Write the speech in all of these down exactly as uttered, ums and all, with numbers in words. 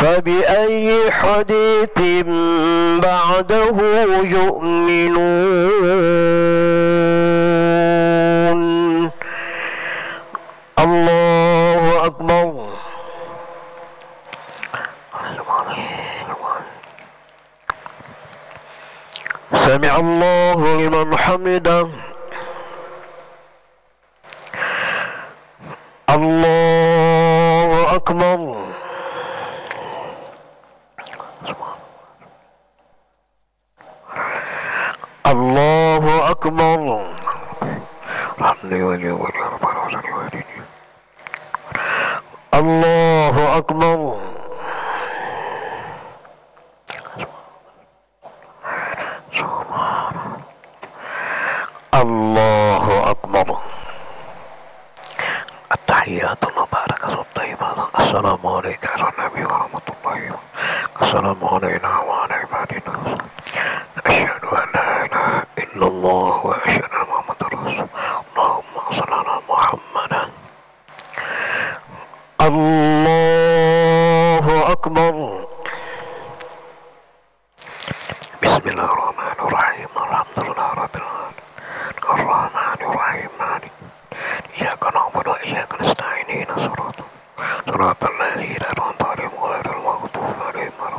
فبأي حديث بعده يؤمنون الله أكبر سمع الله لمن حمده الله أكبر الله أكبر الله أكبر الله أكبر التحيات المباركة الطيبة السلام عليك يا النبي ورحمة الله السلام علينا وعلى عبادنا أشهد أن لا إله إلا الله وأشهد أن محمدا رسول اللهم صل على محمد الله أكبر بسم الله الرحمن الرحيم الحمد لله رب العالمين الرحمن الرحيم مالك إياك نعبد وإياك نستعين اهدنا الصراط صراط الذين أنعمت عليهم غير المغضوب عليهم ولا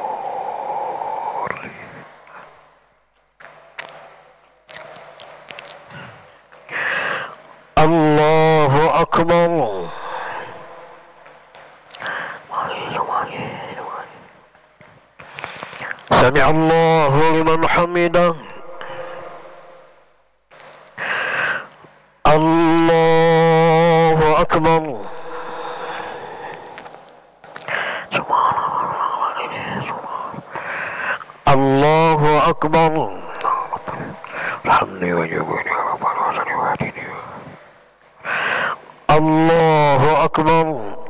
الضالين الله أكبر سمع الله لمن حمده الله أكبر الله أكبر الحمد لله رب العالمين الله أكبر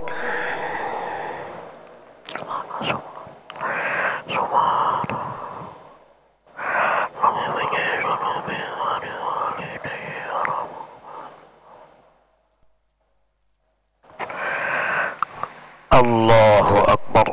الله أكبر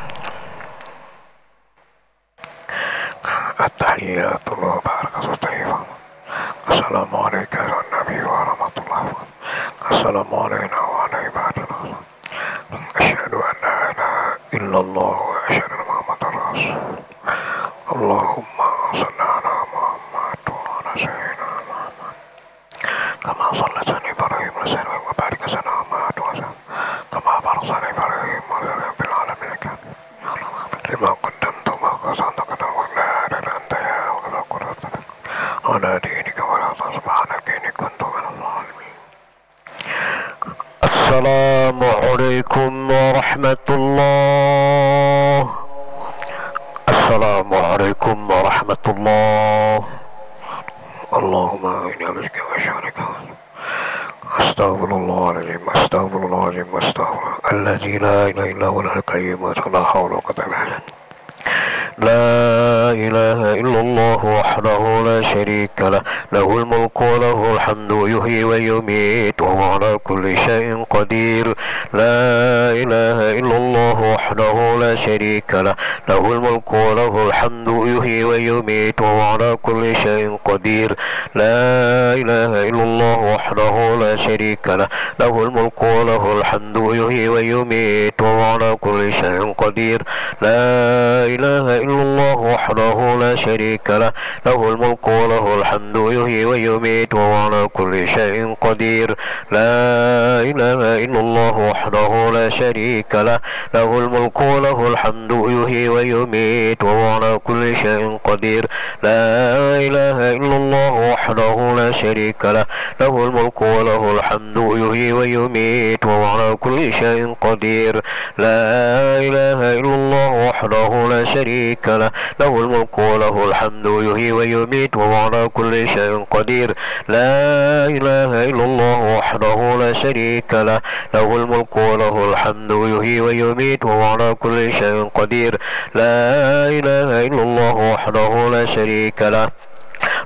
التحيات المباركة الطيبة السلام عليك يا النبي ورحمة الله السلام علينا وعلى عبادنا أشهد أن لا إله إلا الله وأشهد أن محمدا رسول اللهم صل على محمد وعلى سيدنا محمد كما صليت على إبراهيم وسلم وبارك على محمد وسلم كما باركت على إبراهيم وسلم في العالمين لما قدمت وما قصدت ولا أنت يا ولا قرة على دينك ولا سبحانك إني كنت من الظالمين. السلام عليكم ورحمة الله. السلام عليكم ورحمة الله. اللهم إني أبشك وأشهدك أستغفر الله العظيم أستغفر الله العظيم أستغفر الذي لا إله إلا هو القيوم لا حول ولا قوة إلا بالله. لا إله إلا الله وحده لا شريك له له الملك وله الحمد يحيي ويميت وهو على كل شيء قدير. لا إله إلا الله وحده لا شريك له له الملك وله الحمد يحيي ويميت وهو على كل شيء قدير. لا إله إلا الله وحده لا شريك له له الملك وله الحمد يحيي ويميت وهو على كل شيء قدير. لا إله إلا الله وحده لا شريك له له الملك وله الحمد يحيي ويميت وهو على كل شيء قدير. لا إله إلا الله وحده لا شريك له له الملك وله الحمد يحيي ويميت وهو على كل شيء قدير. لا إله إلا الله وحده لا شريك له له الملك وله الحمد يحيي ويميت وهو على كل شيء قدير. لا إله إلا الله وحده لا شريك له له الملك وله الحمد يحيي ويميت وهو على كل شيء قدير. لا إله إلا الله وحده لا شريك له له الملك وله الحمد يحيي ويميت وهو على كل شيء قدير. لا إله إلا الله وحده لا شريك له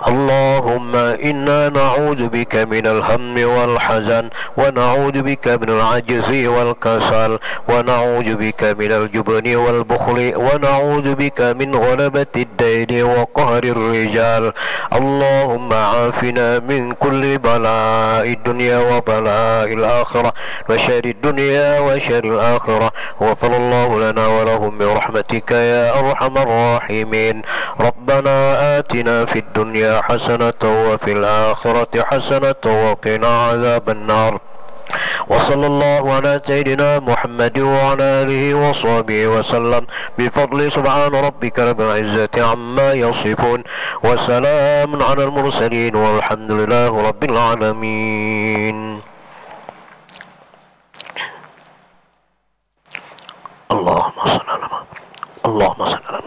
اللهم إنا نعوذ بك من الهم والحزن، ونعوذ بك من العجز والكسل، ونعوذ بك من الجبن والبخل، ونعوذ بك من غلبة الدين وقهر الرجال. اللهم عافنا من كل بلاء الدنيا وبلاء الآخرة، وشر الدنيا وشر الآخرة. وغفر الله لنا ولهم برحمتك يا أرحم الراحمين. ربنا آتنا في الدنيا حسنة وفي الآخرة حسنة وقنا عذاب النار. وصلى الله على سيدنا محمد وعلى آله وصحبه وسلم بفضل سبحان ربك رب العزة عما يصفون، وسلام على المرسلين، والحمد لله رب العالمين. اللهم صل على محمد. اللهم صل على